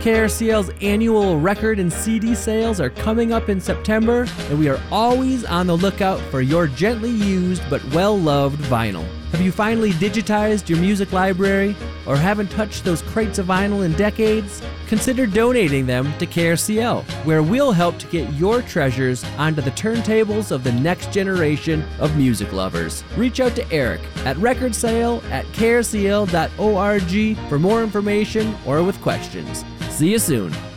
KRCL's annual record and CD sales are coming up in September, and we are always on the lookout for your gently used but well-loved vinyl. Have you finally digitized your music library or haven't touched those crates of vinyl in decades? Consider donating them to KRCL, where we'll help to get your treasures onto the turntables of the next generation of music lovers. Reach out to Eric at recordsale@krcl.org for more information or with questions. See you soon.